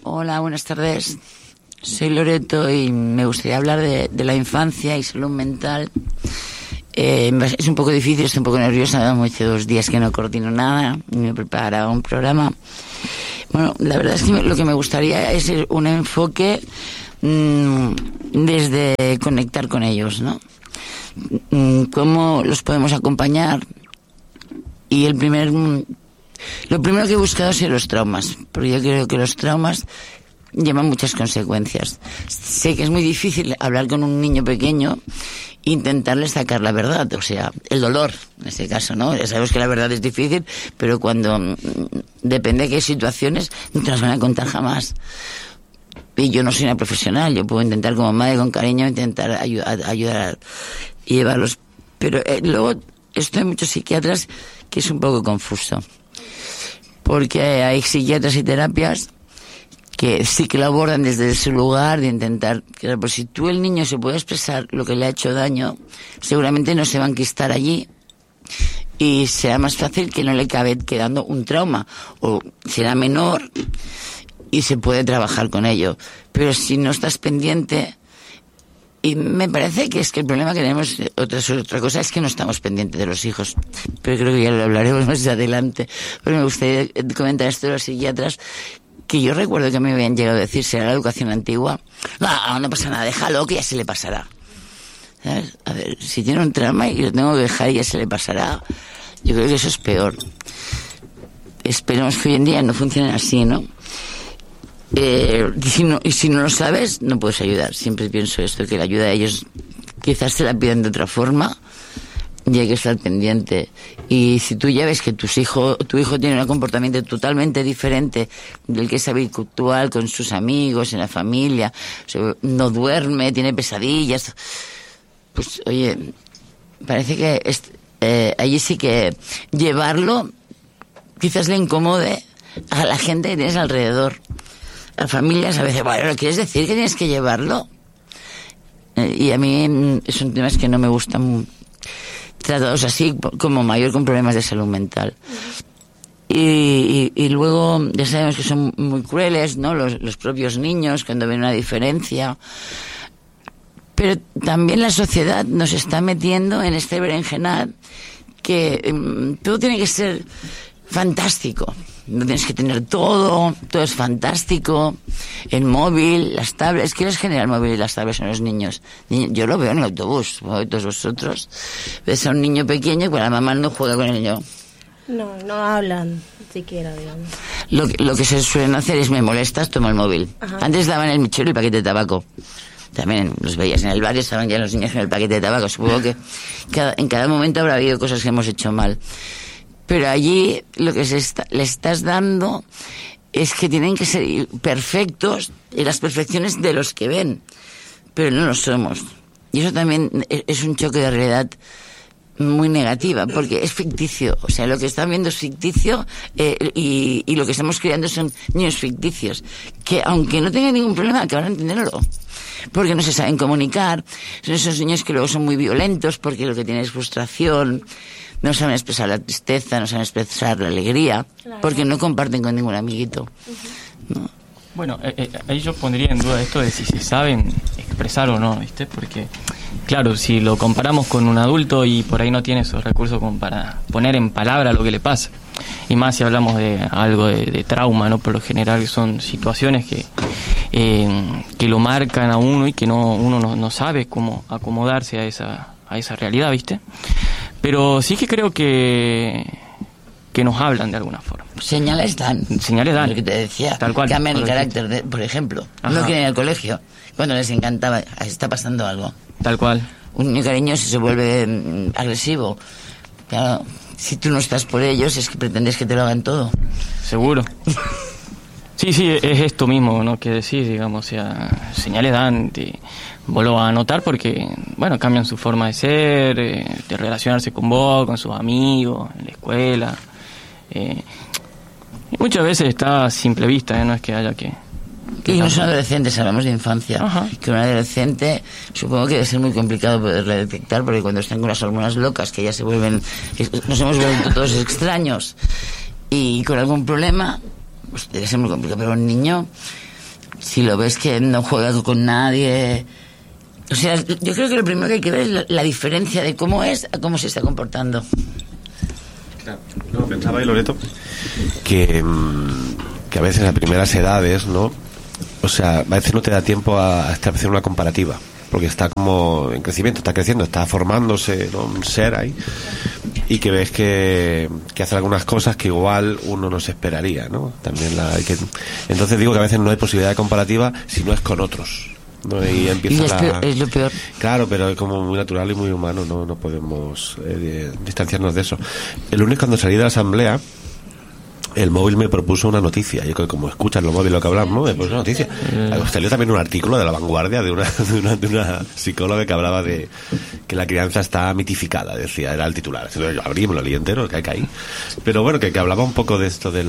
Hola, buenas tardes. Soy Loreto y me gustaría hablar de la infancia y salud mental. Es un poco difícil, estoy un poco nerviosa, hace 2 días que no coordino nada, me he preparado un programa. Bueno, la verdad es que lo que me gustaría es un enfoque desde conectar con ellos, ¿no? ¿Cómo los podemos acompañar? Y lo primero que he buscado ha sido los traumas, porque yo creo que los traumas llevan muchas consecuencias. Sé que es muy difícil hablar con un niño pequeño e intentarle sacar la verdad, o sea, el dolor, en este caso, ¿no? Ya sabemos que la verdad es difícil, pero cuando depende de qué situaciones, no te las van a contar jamás. Y yo no soy una profesional, yo puedo intentar como madre con cariño, intentar ayudar y llevarlos. Pero luego, esto hay muchos psiquiatras que es un poco confuso. Porque hay psiquiatras y terapias que sí que lo abordan desde su lugar de intentar, claro, pues si tú el niño se puede expresar lo que le ha hecho daño, seguramente no se va a enquistar allí y será más fácil que no le acabe quedando un trauma, o será menor y se puede trabajar con ello. Pero si no estás pendiente, y me parece que es que el problema que tenemos, otra cosa es que no estamos pendientes de los hijos, pero creo que ya lo hablaremos más adelante. Pero me gustaría comentar esto de los psiquiatras, que yo recuerdo que me habían llegado a decir, será la educación antigua, no pasa nada, déjalo que ya se le pasará. ¿Sabes? A ver, si tiene un trauma y lo tengo que dejar y ya se le pasará, yo creo que eso es peor. Esperemos que hoy en día no funcione así, ¿no? Y si no lo sabes, no puedes ayudar. Siempre pienso esto, que la ayuda a ellos quizás te la piden de otra forma y hay que estar pendiente. Y si tú ya ves que tu hijo tiene un comportamiento totalmente diferente del que es habitual con sus amigos, en la familia, o sea, no duerme, tiene pesadillas, pues oye, parece que allí sí que llevarlo quizás le incomode a la gente que tienes alrededor. A familias a veces, bueno, ¿quieres decir que tienes que llevarlo? Y a mí son temas que no me gustan tratados así, como mayor con problemas de salud mental. Y luego ya sabemos que son muy crueles, ¿no? Los propios niños cuando ven una diferencia. Pero también la sociedad nos está metiendo en este berenjenal que todo tiene que ser fantástico. No tienes que tener todo es fantástico. El móvil, las tablets, ¿quién les genera el móvil y las tablets en los niños? Yo lo veo en el autobús, todos vosotros. Ves a un niño pequeño que la mamá no juega con el niño. No hablan siquiera, digamos. Lo que se suelen hacer es, me molestas, toma el móvil. Ajá. Antes daban el mechero y el paquete de tabaco. También los veías en el barrio, estaban ya los niños con el paquete de tabaco. Supongo que en cada momento habrá habido cosas que hemos hecho mal. Pero allí lo que le estás dando es que tienen que ser perfectos y las perfecciones de los que ven, pero no lo somos. Y eso también es un choque de realidad muy negativa, porque es ficticio. O sea, lo que están viendo es ficticio y lo que estamos creando son niños ficticios, que aunque no tengan ningún problema, acaban de entenderlo. Porque no se saben comunicar. Son esos niños que luego son muy violentos porque lo que tienen es frustración. No saben expresar la tristeza, no saben expresar la alegría, claro, porque no comparten con ningún amiguito. Uh-huh. ¿No? Bueno, ahí yo pondría en duda esto de si se saben expresar o no, ¿viste? Porque, claro, si lo comparamos con un adulto y por ahí no tiene esos recursos como para poner en palabra lo que le pasa, y más si hablamos de algo de trauma, ¿no? Por lo general son situaciones que lo marcan a uno y que uno no sabe cómo acomodarse a esa realidad, ¿viste? Pero sí que creo que nos hablan de alguna forma. Señales dan. Lo que te decía. Tal cual. Cambian el carácter, por ejemplo. Ajá. No quieren ir al colegio. Cuando les encantaba, está pasando algo. Tal cual. Un niño cariñoso se vuelve agresivo. Claro, si tú no estás por ellos, es que pretendes que te lo hagan todo. Seguro. Sí, es esto mismo, ¿no? Que decís, digamos, o sea, señales dan, vos lo vas a notar porque, bueno, cambian su forma de ser, de relacionarse con vos, con sus amigos, en la escuela. Y muchas veces está a simple vista, no es que haya que... Y no son adolescentes, hablamos de infancia. Ajá. Que un adolescente supongo que debe ser muy complicado poderle detectar, porque cuando están con las hormonas locas, que ya se vuelven... Nos hemos vuelto todos extraños y con algún problema, pues debe ser muy complicado. Pero un niño, Si lo ves que no juega con nadie... O sea, yo creo que lo primero que hay que ver es la diferencia de cómo es a cómo se está comportando. Claro. No, pensaba ahí, Loreto, que a veces a primeras edades, ¿no? O sea, a veces no te da tiempo a establecer una comparativa, porque está como en crecimiento, está creciendo, está formándose, ¿no? Un ser ahí, y que ves que hace algunas cosas que igual uno no se esperaría, ¿no? También entonces digo que a veces no hay posibilidad de comparativa si no es con otros, ¿no? Y empieza es lo peor. Claro, pero es como muy natural y muy humano, no podemos distanciarnos de eso. El lunes, cuando salí de la asamblea, el móvil me propuso una noticia. Yo creo que como escuchan los móviles lo que hablamos, me propuso una noticia. Salió también un artículo de La Vanguardia de una psicóloga que hablaba de que la crianza está mitificada, decía, era el titular. Entonces yo abrí, me lo leí entero, que caí. Pero bueno, que hablaba un poco de esto del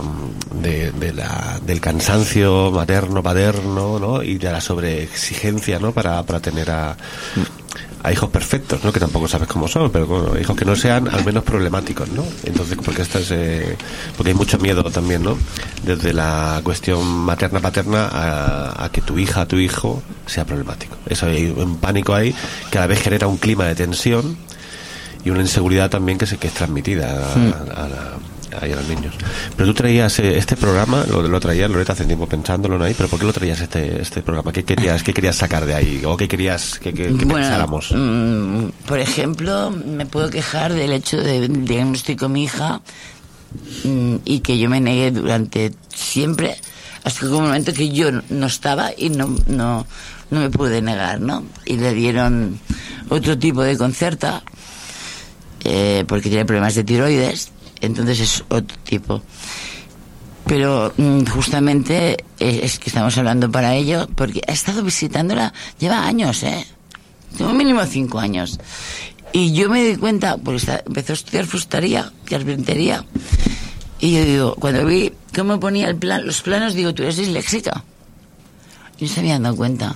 cansancio materno, ¿no? Y de la sobreexigencia, ¿no? Para tener a hijos perfectos, ¿no? Que tampoco sabes cómo son, pero bueno, hijos que no sean al menos problemáticos, ¿no? Entonces, porque porque hay mucho miedo también, ¿no? Desde la cuestión materna-paterna a que tu hija, tu hijo sea problemático. Eso, hay un pánico ahí que a la vez genera un clima de tensión y una inseguridad también que es transmitida a los niños. Pero tú traías este programa, lo traías, Loreta, hace tiempo pensándolo, ¿no? ¿Pero por qué lo traías este programa? ¿Qué querías sacar de ahí? ¿O qué querías que pensáramos? Por ejemplo, me puedo quejar del hecho de que estoy con mi hija y que yo me negué durante siempre, hasta que hubo un momento que yo no estaba y no me pude negar, ¿no? Y le dieron otro tipo de Concerta porque tiene problemas de tiroides. Entonces es otro tipo. Pero justamente es que estamos hablando para ello, porque ha estado visitándola, lleva años, tengo mínimo 5 años. Y yo me di cuenta, porque empezó a estudiar fustería, carpintería, y yo digo, cuando vi cómo ponía los planos, digo, tú eres disléxica. Y no se habían dado cuenta.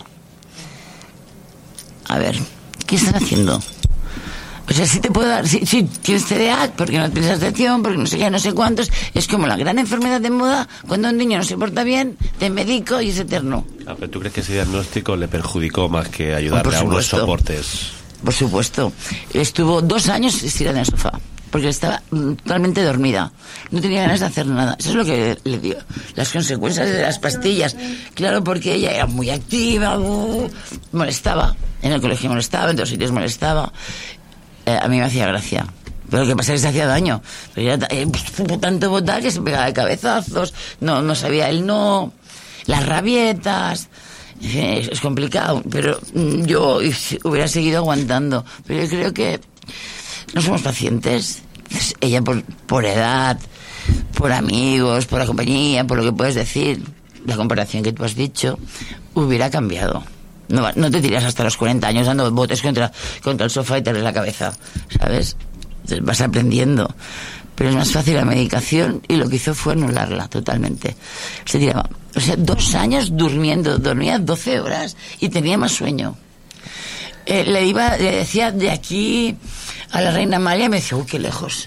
A ver, ¿qué están haciendo? O sea, sí te puedo dar, sí, tienes TDA, porque no tienes atención, porque no sé qué, no sé cuántos. Es como la gran enfermedad de moda, cuando un niño no se porta bien, te medico y es eterno. ¿Pero tú crees que ese diagnóstico le perjudicó más que ayudarle a unos soportes? Por supuesto. Estuvo 2 años estirada en el sofá, porque estaba totalmente dormida. No tenía ganas de hacer nada. Eso es lo que le dio. Las consecuencias de las pastillas. Claro, porque ella era muy activa, molestaba. En el colegio molestaba, en todos sitios molestaba. A mí me hacía gracia. Pero lo que pasa es que se hacía daño. Pero era tanto botar que se pegaba de cabezazos. No sabía él, no. Las rabietas. Es complicado. Pero yo hubiera seguido aguantando. Pero yo creo que no somos pacientes. Ella por edad, por amigos, por la compañía, por lo que puedes decir, la comparación que tú has dicho, hubiera cambiado. No te tiras hasta los 40 años dando botes contra el sofá y te la cabeza, ¿sabes? Entonces vas aprendiendo. Pero es más fácil la medicación, y lo que hizo fue anularla totalmente. Se tiraba, 2 años durmiendo, dormía 12 horas y tenía más sueño. Le decía de aquí a la Reina Amalia, me decía, qué lejos.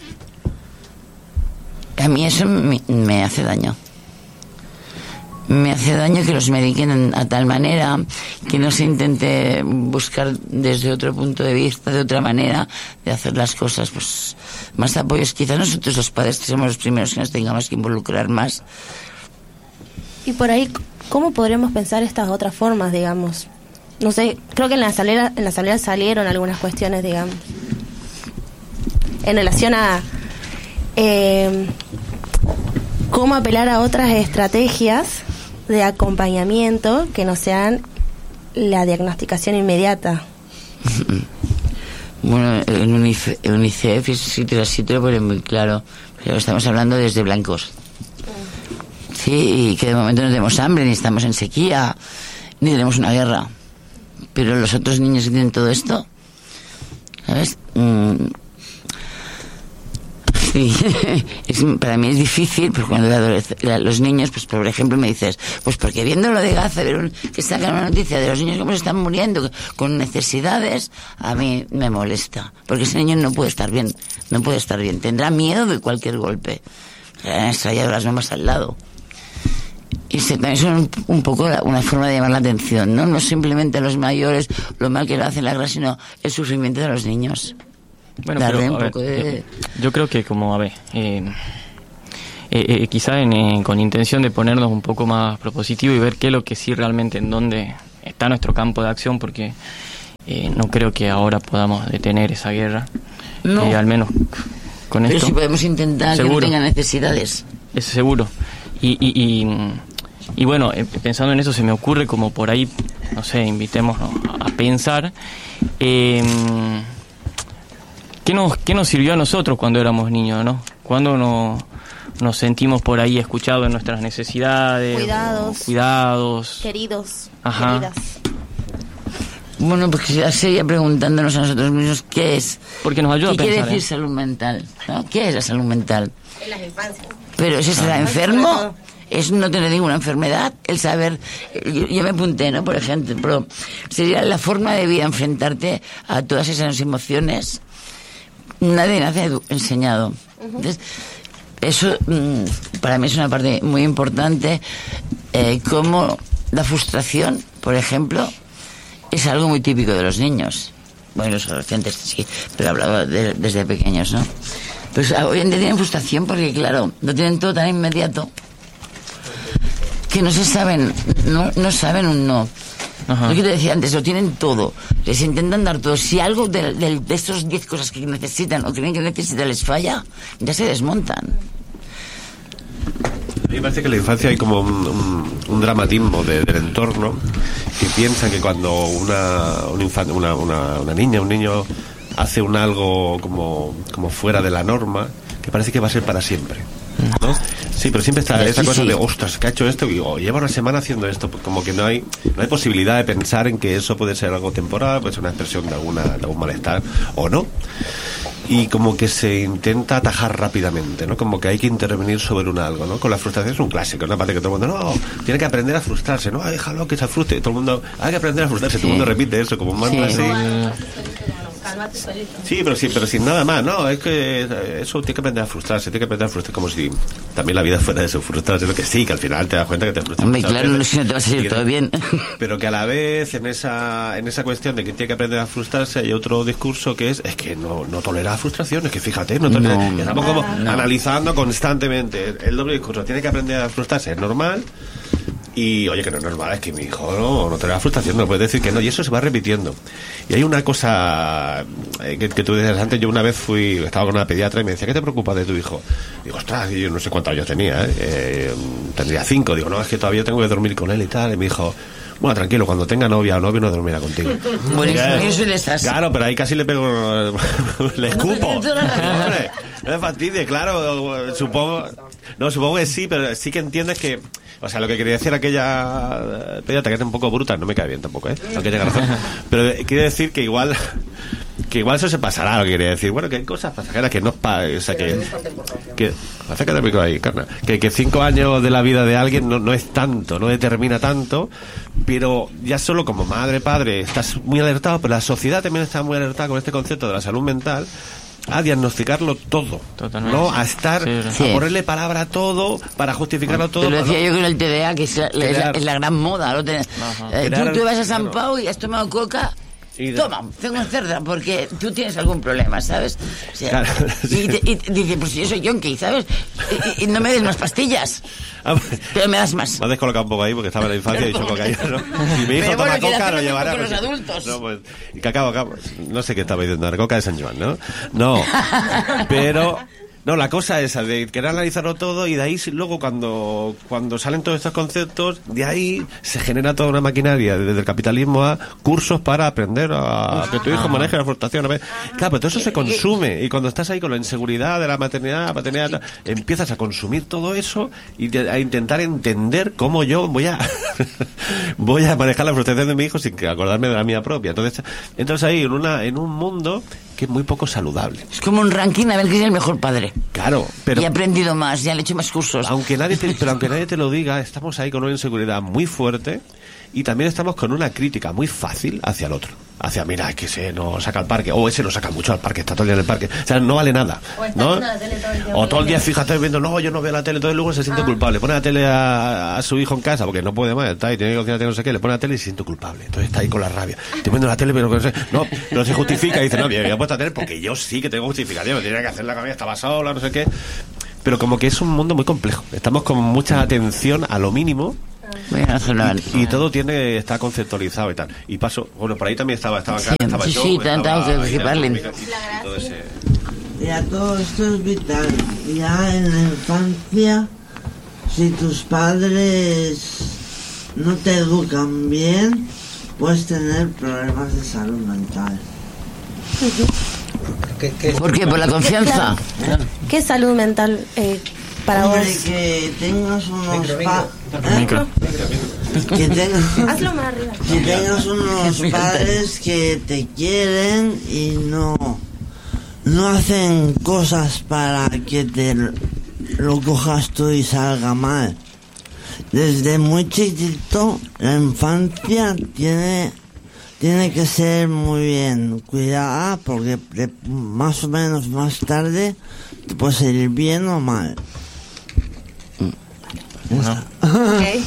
A mí eso me hace daño. Me hace daño que los mediquen a tal manera, que no se intente buscar desde otro punto de vista, de otra manera de hacer las cosas, pues más apoyos. Quizás nosotros los padres somos los primeros que nos tengamos que involucrar más. Y por ahí, ¿cómo podremos pensar estas otras formas, digamos? No sé, creo que en la asamblea salieron algunas cuestiones, digamos, en relación a cómo apelar a otras estrategias de acompañamiento que no sean la diagnosticación inmediata. Bueno, en UNICEF sí te lo pone muy claro, pero estamos hablando desde blancos. Sí, y que de momento no tenemos hambre, ni estamos en sequía, ni tenemos una guerra. Pero los otros niños que tienen todo esto, ¿sabes? Sí, para mí es difícil, porque cuando los niños, pues por ejemplo me dices, pues porque viendo lo de Gaza, que sacan una noticia de los niños cómo se están muriendo con necesidades, a mí me molesta, porque ese niño no puede estar bien, tendrá miedo de cualquier golpe. Le han estrellado las bombas al lado. Y también son un poco una forma de llamar la atención, ¿no? No simplemente los mayores, lo mal que lo hacen la guerra, sino el sufrimiento de los niños. Bueno, Darle pero, un poco de... yo creo que quizá con intención de ponernos un poco más propositivo y ver qué es lo que sí realmente, en dónde está nuestro campo de acción, porque no creo que ahora podamos detener esa guerra. No. Al menos con Pero esto. sí podemos intentar Seguro. que no tengan necesidades. Eso seguro. Y bueno, pensando en eso se me ocurre como por ahí, no sé, invitémonos a pensar ¿qué nos sirvió a nosotros cuando éramos niños, ¿no? Cuando nos sentimos por ahí escuchados en nuestras necesidades, cuidados, Queridos, ajá. queridas. Bueno, pues ya sería preguntándonos a nosotros mismos qué es. Porque nos ayuda a ¿Qué quiere pensar, decir salud mental? ¿No? ¿Qué es la salud mental? En las infancias. Pero ese será enfermo, es no tener ninguna enfermedad, el saber, yo me apunté, ¿no? Por ejemplo, sería la forma de vida, enfrentarte a todas esas emociones. Nadie nace enseñado. Entonces, eso para mí es una parte muy importante, como la frustración, por ejemplo, es algo muy típico de los niños. Bueno, los adolescentes sí, pero hablaba desde pequeños, ¿no? Pues hoy en día tienen frustración porque, claro, lo tienen todo tan inmediato que no saben un no. Ajá. Lo que te decía antes, lo tienen todo, les intentan dar todo. Si algo de estos 10 cosas que necesitan o creen que necesitan les falla, ya se desmontan. A mí me parece que en la infancia hay como un dramatismo del entorno que piensa que cuando una niña, un niño hace algo como fuera de la norma, que parece que va a ser para siempre, ¿no? Sí, pero siempre está esa cosa de, ostras, que ha hecho esto, o lleva una semana haciendo esto, como que no hay posibilidad de pensar en que eso puede ser algo temporal, puede ser una expresión de algún malestar, o no. Y como que se intenta atajar rápidamente, ¿no? Como que hay que intervenir sobre algo, ¿no? Con la frustración es un clásico, una parte que todo el mundo, no, tiene que aprender a frustrarse, no, déjalo que se frustre, todo el mundo, hay que aprender a frustrarse, todo el mundo repite eso como un mantra así. Sí, pero sin nada más, no, es que eso tiene que aprender a frustrarse, como si también la vida fuera de eso, frustrarse, lo que sí, que al final te das cuenta que te frustras. Hombre, claro, no, si no te va a salir todo bien. Pero que a la vez, en esa cuestión de que tiene que aprender a frustrarse, hay otro discurso que es que no tolera frustraciones, que fíjate, no tolera, y estamos como analizando constantemente el doble discurso, tiene que aprender a frustrarse, es normal. Y oye, que no es normal, es que mi hijo no te da frustración, no puedes decir que no, y eso se va repitiendo. Y hay una cosa que tú decías antes, yo una vez estaba con una pediatra y me decía, ¿qué te preocupa de tu hijo? Digo, ostras, y yo no sé cuántos años tenía, tendría 5, digo, no, es que todavía tengo que dormir con él y tal, y me dijo, bueno, tranquilo, cuando tenga novia o novio no dormirá contigo. Bueno, eso es desastre. Claro, pero ahí casi le pego, le escupo. Hombre, no me fastidie, claro, supongo que sí, pero sí que entiendes que, o sea, lo que quería decir aquella pediatra, que es un poco bruta, no me cae bien tampoco, aunque tenga razón, pero quiere decir que igual eso se pasará, lo que quería decir, bueno, que hay cosas pasajeras que no o sea, que acércate al micro ahí, carna, que 5 años de la vida de alguien no es tanto, no determina tanto, pero ya solo como madre, padre, estás muy alertado, pero la sociedad también está muy alertada con este concepto de la salud mental, a diagnosticarlo todo. Totalmente. ¿No? A estar, a ponerle palabra a todo, para justificarlo todo. Te lo decía yo con el TDA, que es la gran moda. Tú vas a San Pau y has tomado coca. Toma, tengo cerda porque tú tienes algún problema, ¿sabes? O sea, claro, sí. y dice, pues yo soy yonki, ¿sabes? Y no me des más pastillas. Pero me das más. Me has descolocado un poco ahí porque estaba en la infancia y he dicho cocaína, ¿no? Si mi hijo toma coca, lo llevará. Con los adultos. No, pues, y cacao, no sé qué estaba diciendo, la coca de San Juan, ¿no? No, pero... No, la cosa esa de querer analizarlo todo y de ahí luego cuando salen todos estos conceptos, de ahí se genera toda una maquinaria desde el capitalismo a cursos para aprender a que tu hijo maneje la frustración. Claro, pero todo eso se consume y cuando estás ahí con la inseguridad de la maternidad, empiezas a consumir todo eso y a intentar entender cómo yo voy a manejar la frustración de mi hijo sin acordarme de la mía propia. Entonces ahí en un mundo que es muy poco saludable. Es como un ranking a ver quién es el mejor padre. Claro, pero... Y he aprendido más, ya le he hecho más cursos. Aunque nadie te lo diga, estamos ahí con una inseguridad muy fuerte y también estamos con una crítica muy fácil hacia el otro. hacia, mira, es que ese no saca al parque, o ese no saca mucho al parque, está todo el día en el parque, o sea, no vale nada, ¿no? O todo el día, fíjate, viendo, no, yo no veo la tele, entonces luego se siente culpable, pone la tele a su hijo en casa, porque no puede más, está ahí, tiene que cocinar, no sé qué, le pone la tele y se siente culpable, entonces está ahí con la rabia, estoy viendo la tele, pero no sé, no se justifica, y dice, no, yo he puesto la tele porque yo sí que tengo justificación, me tenía que hacer la comida, estaba sola, no sé qué, pero como que es un mundo muy complejo, estamos con mucha atención a lo mínimo. Y todo está conceptualizado y tal. Y paso, bueno, por ahí también estaba yo. Sí, tanto que parlen. Y a todo esto es vital. Ya en la infancia, si tus padres no te educan bien, puedes tener problemas de salud mental. ¿Por qué? ¿Por la confianza? ¿Qué salud mental para vos? Que tengas unos Hazlo más arriba. Que tengas unos padres que te quieren y no hacen cosas para que te lo cojas tú y salga mal. Desde muy chiquito, la infancia tiene que ser muy bien cuidada, porque más o menos más tarde te puede ir bien o mal. Okay.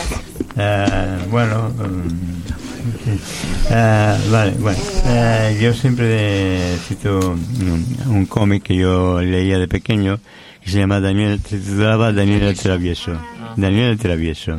Vale, bueno, yo siempre cito un cómic que yo leía de pequeño que se titulaba Daniel el Travieso. Daniel el Travieso.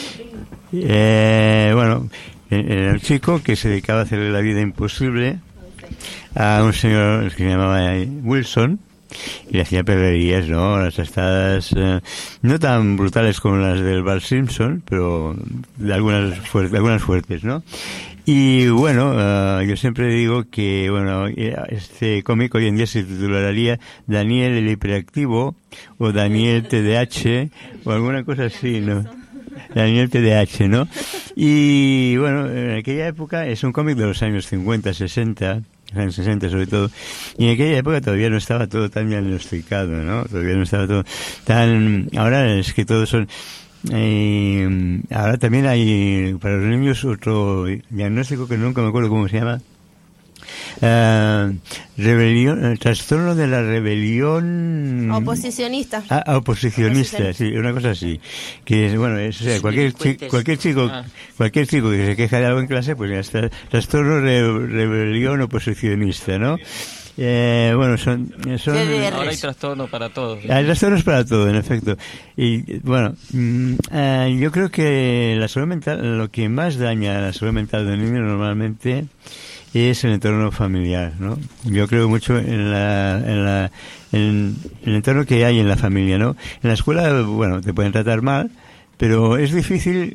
Bueno, era un chico que se dedicaba a hacerle la vida imposible a un señor que se llamaba Wilson, y le hacía perrerías, ¿no? Las estadas no tan brutales como las del Bart Simpson, pero de algunas fuertes, ¿no? Y bueno, yo siempre digo que, bueno, este cómic hoy en día se titularía Daniel el Hiperactivo, o Daniel TDAH, o alguna cosa así, ¿no? Daniel TDAH, ¿no? Y bueno, en aquella época es un cómic de los años 50, 60, años 60 sobre todo, y en aquella época todavía no estaba todo tan diagnosticado, ¿no? Todavía no estaba todo tan... Ahora es que todos son... ahora también hay para los niños otro diagnóstico que nunca me acuerdo cómo se llama. Trastorno de la rebelión oposicionista. Oposicionista, sí, una cosa así, que es, bueno, o sea, cualquier chico que se queja de algo en clase, pues ya está, trastorno rebelión oposicionista, ¿no? Bueno, son ahora hay trastorno para todos. Hay trastornos para todo, en efecto. Y bueno, yo creo que la salud mental, lo que más daña la salud mental del niño normalmente es el entorno familiar, ¿no? Yo creo mucho en el entorno que hay en la familia, ¿no? En la escuela, bueno, te pueden tratar mal, pero es difícil,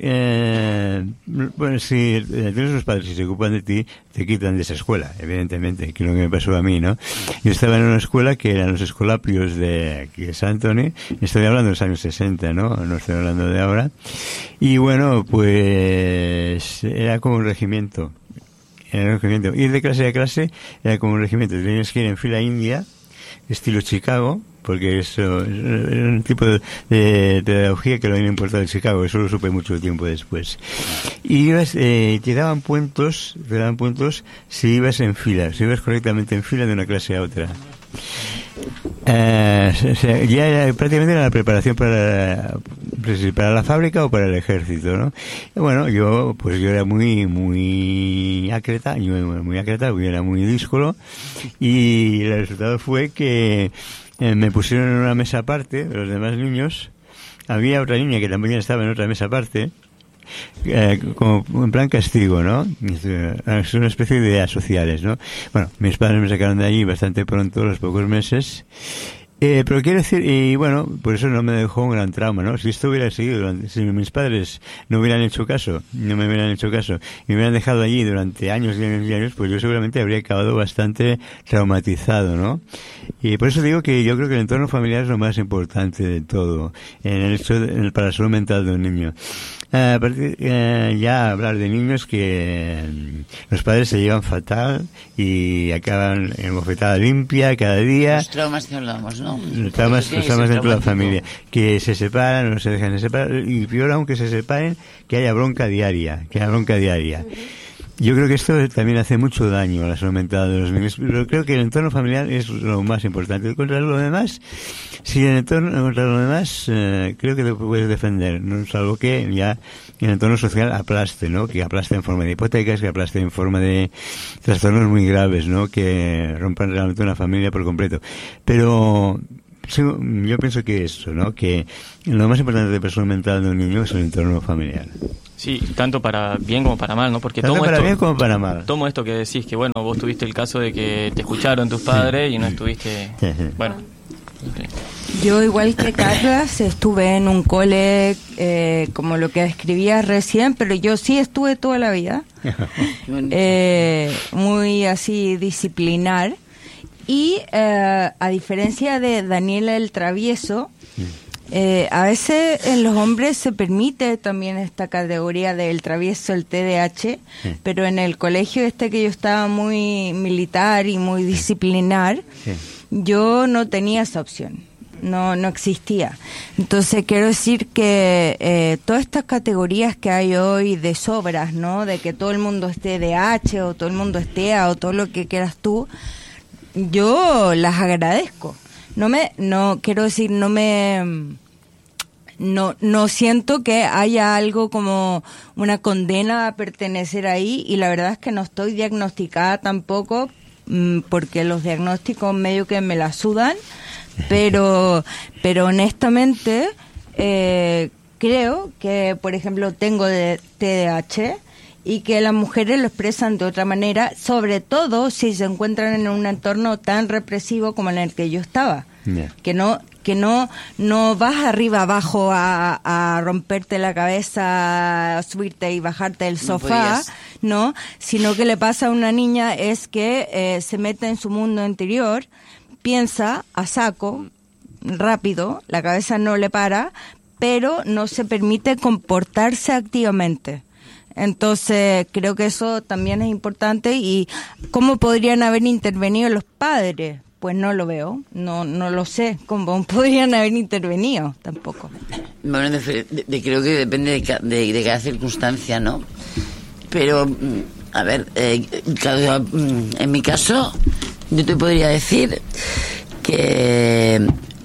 bueno, si tienes unos padres que se ocupan de ti, te quitan de esa escuela, evidentemente, que es lo que me pasó a mí, ¿no? Yo estaba en una escuela que eran los escolapios de aquí de San Antonio, estoy hablando de los años 60, ¿no? No estoy hablando de ahora. Y bueno, pues era como un regimiento. Ir de clase a clase era como un regimiento. Tenías que ir en fila india, estilo Chicago, porque eso es un tipo de pedagogía que lo había importado en Chicago, eso lo supe mucho tiempo después. Y ibas, te daban puntos si ibas en fila, si ibas correctamente en fila de una clase a otra. O sea, ya era, prácticamente era la preparación para la fábrica o para el ejército, ¿no? Y bueno, yo era muy ácreta, yo era muy díscolo, y el resultado fue que me pusieron en una mesa aparte de los demás niños. Había otra niña que también estaba en otra mesa aparte, como en plan castigo, ¿no? Es una especie de ideas sociales, ¿no? Bueno, mis padres me sacaron de allí bastante pronto, a los pocos meses. Pero quiero decir, y bueno, por eso no me dejó un gran trauma, ¿no? Si esto hubiera seguido, si mis padres no me hubieran hecho caso, y me hubieran dejado allí durante años y años y años, pues yo seguramente habría acabado bastante traumatizado, ¿no? Y por eso digo que yo creo que el entorno familiar es lo más importante de todo, para la salud mental de un niño. Ya hablar de niños que los padres se llevan fatal y acaban en bofetada limpia cada día. Los traumas que hablamos, ¿no? Los traumas dentro de la familia, que se separan o no se dejan de separar, y peor aún que se separen, que haya bronca diaria. yo creo que esto también hace mucho daño a la salud mental de los niños. Pero creo que el entorno familiar es lo más importante. Contra lo demás, creo que te puedes defender, ¿no? Salvo que ya el entorno social aplaste, ¿no? Que aplaste en forma de hipotecas, que aplaste en forma de trastornos muy graves, ¿no? Que rompan realmente una familia por completo. Pero yo pienso que eso, ¿no? Que lo más importante de la salud mental de un niño es el entorno familiar. Sí, tanto para bien como para mal, ¿no? Porque tanto para bien como para mal. Tomo esto que decís, que bueno, vos tuviste el caso de que te escucharon tus padres y no estuviste... Bueno. Yo, igual que Carlas, estuve en un cole como lo que describías recién, pero yo sí estuve toda la vida. Muy así disciplinar. Y a diferencia de Daniela el Travieso, a veces en los hombres se permite también esta categoría del travieso, el TDAH, pero en el colegio que yo estaba muy militar y muy disciplinar, yo no tenía esa opción, no existía. Entonces quiero decir que todas estas categorías que hay hoy de sobras, ¿no? De que todo el mundo es TDAH o todo el mundo es TEA o todo lo que quieras tú, yo las agradezco. No siento que haya algo como una condena a pertenecer ahí, y la verdad es que no estoy diagnosticada tampoco, porque los diagnósticos medio que me la sudan, pero honestamente creo que, por ejemplo, tengo de TDAH y que las mujeres lo expresan de otra manera, sobre todo si se encuentran en un entorno tan represivo como en el que yo estaba. Que no vas arriba abajo a romperte la cabeza, a subirte y bajarte del sofá, ¿no? Sino que le pasa a una niña es que se mete en su mundo interior, piensa a saco, rápido, la cabeza no le para, pero no se permite comportarse activamente. Entonces creo que eso también es importante. ¿Y cómo podrían haber intervenido los padres? Pues no lo veo, no lo sé cómo podrían haber intervenido tampoco. Bueno, creo que depende de cada circunstancia, ¿no? Pero, a ver, en mi caso, yo te podría decir que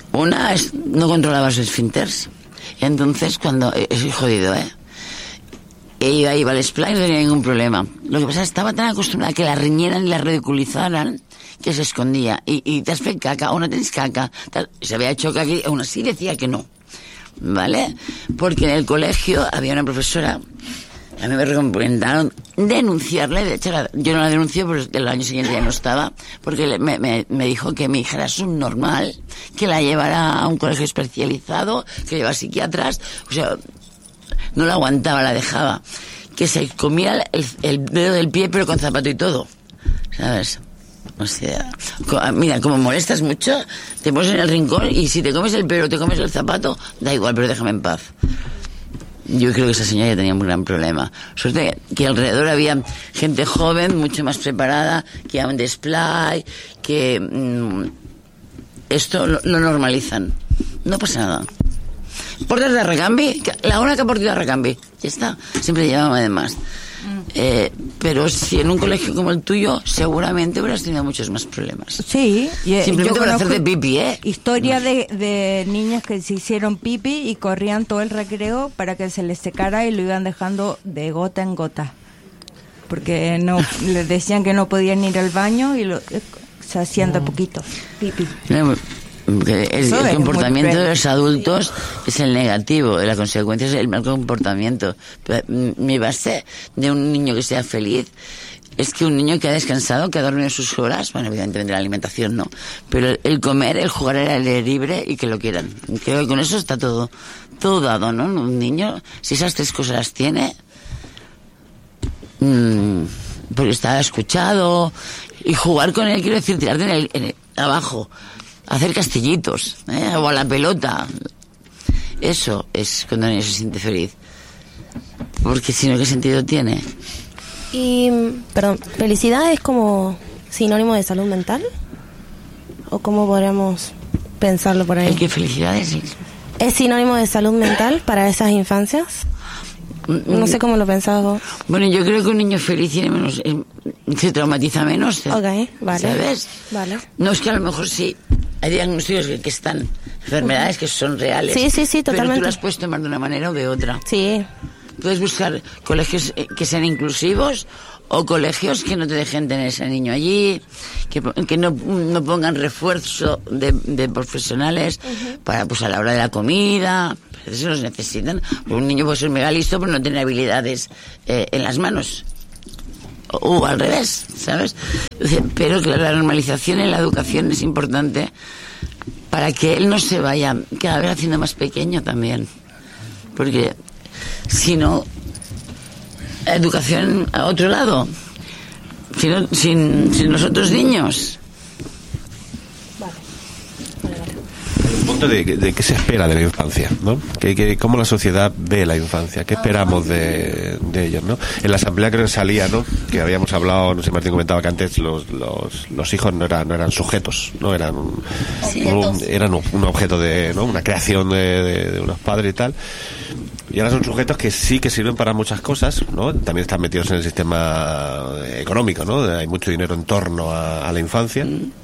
no controlaba sus esfínteres. Entonces, cuando... Es jodido, ¿eh? Ella iba al splash, no tenía ningún problema. Lo que pasa es que estaba tan acostumbrada a que la riñeran y la ridiculizaran que se escondía. Y te has feito caca, o no tienes caca. Se había hecho caca y aún así decía que no. ¿Vale? Porque en el colegio había una profesora, a mí me recomendaron denunciarla. De hecho, yo no la denuncié porque el año siguiente ya no estaba, porque me dijo que mi hija era subnormal, que la llevara a un colegio especializado, que llevaba psiquiatras. O sea, no la aguantaba, la dejaba. Que se comía el dedo del pie, pero con zapato y todo. ¿Sabes? O sea, mira, como molestas mucho, te pones en el rincón y si te comes el pelo o te comes el zapato, da igual, pero déjame en paz. Yo creo que esa señora ya tenía un gran problema. Suerte que alrededor había gente joven, mucho más preparada, que iban de display, que esto lo normalizan. No pasa nada. Portas de recambi, la única portita de recambi, ya está, siempre llevaba además. Pero si en un colegio como el tuyo, seguramente hubieras tenido muchos más problemas. Sí, simplemente por hacerte pipi, historia de niñas que se hicieron pipi y corrían todo el recreo para que se les secara y lo iban dejando de gota en gota, porque no les decían que no podían ir al baño y se hacían de poquito pipi. El comportamiento de los adultos es el negativo, la consecuencia es el mal comportamiento. Mi base de un niño que sea feliz es que un niño que ha descansado, que ha dormido sus horas, bueno, evidentemente la alimentación no, pero el comer, el jugar al aire libre y que lo quieran. Creo que con eso está todo dado, ¿no? Un niño, si esas tres cosas las tiene, porque está escuchado, y jugar con él, quiero decir, tirarte abajo, hacer castillitos, o a la pelota. Eso es cuando el niño se siente feliz. Porque si no, ¿qué sentido tiene? Y, perdón, ¿felicidad es como sinónimo de salud mental? ¿O cómo podríamos pensarlo por ahí? ¿El que felicidad es? ¿Es sinónimo de salud mental para esas infancias? No sé cómo lo pensabas vos. Bueno, yo creo que un niño feliz tiene menos, se traumatiza menos. Ok, vale. ¿Sabes? Vale. No, es que a lo mejor sí hay diagnosticos que están, enfermedades que son reales. Sí, Pero totalmente. tú las puedes tomar de una manera o de otra. Sí. Puedes buscar colegios que sean inclusivos o colegios que no te dejen tener ese niño allí, que no pongan refuerzo de profesionales para, pues, a la hora de la comida. Eso los necesitan. Un niño puede ser mega listo pero no tener habilidades en las manos. O al revés, ¿sabes? Pero que la normalización en la educación es importante para que él no se vaya cada vez haciendo más pequeño también. Porque si no, educación a otro lado, sin nosotros niños. Un punto de qué se espera de la infancia, ¿no? Cómo la sociedad ve la infancia, qué esperamos de ellos, ¿no? En la asamblea creo que salía, ¿no? Que habíamos hablado, no sé, Martín comentaba que antes los hijos no eran sujetos, no eran eran un objeto de, ¿no? Una creación de unos padres y tal. Y ahora son sujetos que sí que sirven para muchas cosas, ¿no? También están metidos en el sistema económico, ¿no? Hay mucho dinero en torno a la infancia.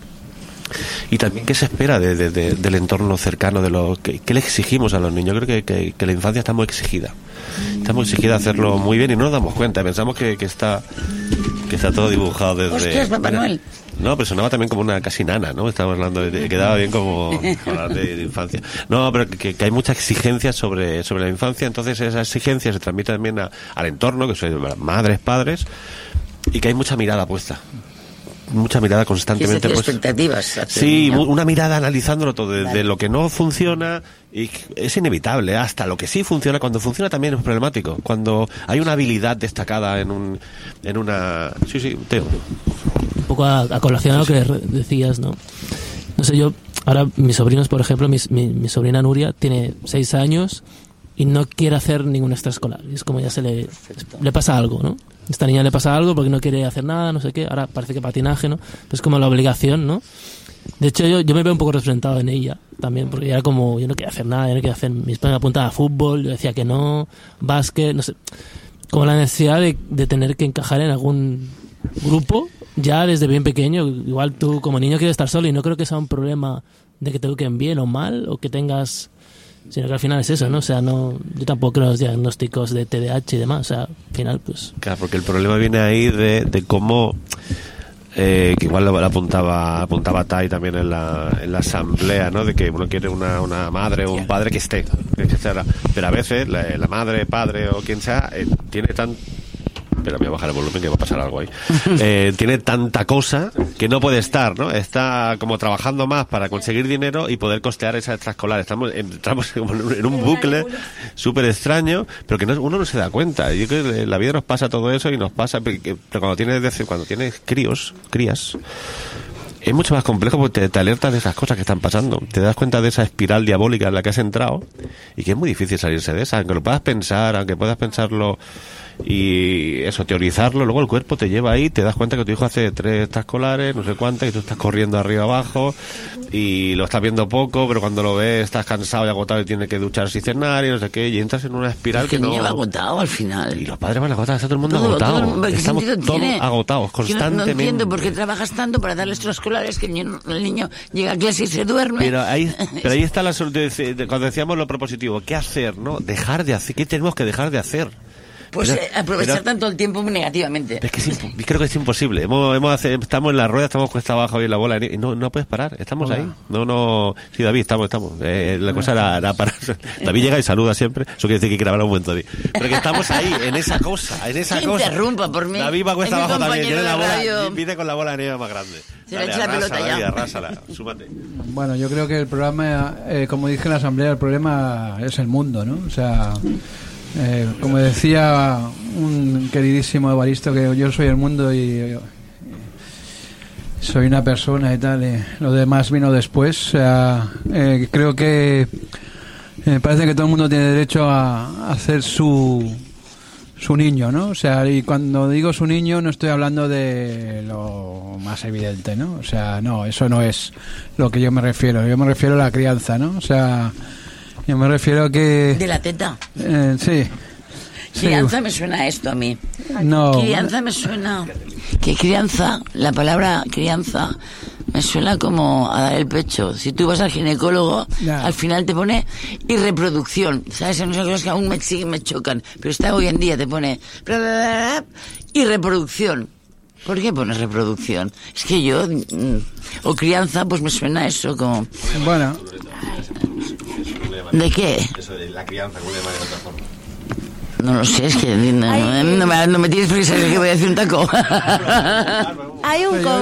Y también qué se espera del entorno cercano, qué le exigimos a los niños. Yo creo que la infancia está muy exigida. Está muy exigida a hacerlo muy bien y no nos damos cuenta. Pensamos que está todo dibujado desde... ¡Hostias, Papá Noel! No, pero sonaba también como una casi nana, ¿no? Estábamos hablando quedaba bien como hablar de infancia. No, pero que hay mucha exigencia sobre la infancia, entonces esa exigencia se transmite también al entorno, que son madres, padres, y que hay mucha mirada puesta. Mucha mirada constantemente. Expectativas. Sí, una mirada analizándolo todo, desde lo que no funciona, y es inevitable, hasta lo que sí funciona. Cuando funciona también es problemático. Cuando hay una habilidad destacada en una... Sí, Teo. Un poco a colación a lo que decías, ¿no? No sé, yo, ahora mis sobrinos, por ejemplo, mi sobrina Nuria tiene 6 años y no quiere hacer ningún extraescolar. Y es como ya le pasa algo, ¿no? Esta niña le pasa algo porque no quiere hacer nada, no sé qué. Ahora parece que patinaje, ¿no? Pues como la obligación, ¿no? De hecho, yo me veo un poco representado en ella también, porque era como, yo no quería hacer nada, yo no quería hacer... Mis padres me apuntaban a fútbol, yo decía que no, básquet, no sé. Como la necesidad de tener que encajar en algún grupo, ya desde bien pequeño. Igual tú como niño quieres estar solo y no creo que sea un problema de que te eduquen bien o mal, o que tengas... Sino que al final es eso, ¿no? O sea, yo tampoco creo en los diagnósticos de TDAH y demás. O sea, al final, pues... Claro, porque el problema viene ahí de cómo... que igual lo apuntaba Tai también en la asamblea, ¿no? De que uno quiere una madre o un padre que esté. Pero a veces la madre, padre o quien sea tiene tan... Pero voy a bajar el volumen que va a pasar algo ahí. Tiene tanta cosa que no puede estar, ¿no? Está como trabajando más para conseguir dinero y poder costear esa extraescolar. Entramos como en un bucle súper extraño, pero que uno no se da cuenta. Yo creo que en la vida nos pasa todo eso y nos pasa, pero cuando tienes crías, es mucho más complejo porque te alertas de esas cosas que están pasando. Te das cuenta de esa espiral diabólica en la que has entrado y que es muy difícil salirse de esa. Aunque lo puedas pensar, aunque puedas pensarlo y eso, teorizarlo, luego el cuerpo te lleva ahí, te das cuenta que tu hijo hace 3 extraescolares, no sé cuántas, y tú estás corriendo arriba abajo y lo estás viendo poco, pero cuando lo ves estás cansado y agotado y tienes que ducharse y cenar y no sé qué, y entras en una espiral que no... El niño va agotado al final. Y los padres van agotados, está todo el mundo agotado. Estamos todos agotados, constantemente. No entiendo por qué trabajas tanto para darle extraescolares que el niño llega a clase y se duerme. Pero ahí está la solución, cuando decíamos lo propositivo, ¿qué hacer, no? Dejar de hacer, ¿qué tenemos que dejar de hacer? Pues aprovechar tanto el tiempo negativamente. Es que creo que es imposible. Estamos en la rueda, estamos cuesta abajo y en la bola y no puedes parar. Estamos ahí. Sí, David, estamos. La cosa era parar. David llega y saluda siempre. Eso quiere decir que quiere hablar un momento de David. Pero que estamos ahí, en esa cosa. Interrumpa por mí. David va cuesta abajo también. Tiene la bola, pide con la bola de nieve más grande. Se le echa la pelota David, ya. Arrásala, súmate. Bueno, yo creo que el problema, como dije en la asamblea, el problema es el mundo, ¿no? O sea... como decía un queridísimo Evaristo, que yo soy el mundo y soy una persona y tal, lo demás vino después. O sea, creo que parece que todo el mundo tiene derecho a hacer su niño, ¿no? O sea, y cuando digo su niño no estoy hablando de lo más evidente, ¿no? O sea, no, eso no es lo que yo me refiero. Yo me refiero a la crianza, ¿no? O sea... Yo me refiero a que... De la teta. Sí. Crianza me suena a esto a mí. No. Crianza me suena... Que crianza, la palabra crianza, me suena como a dar el pecho. Si tú vas al ginecólogo, al final te pone y reproducción. ¿Sabes? Son cosas que aún me chocan. Pero está hoy en día, te pone y reproducción. ¿Por qué pones reproducción? Es que yo... o crianza, pues me suena a eso como... Bueno. ¿De qué? Eso de la crianza, ¿cómo le llaman de otra forma? No lo sé, es que no me tienes prisa, que voy a decir un taco. Hay un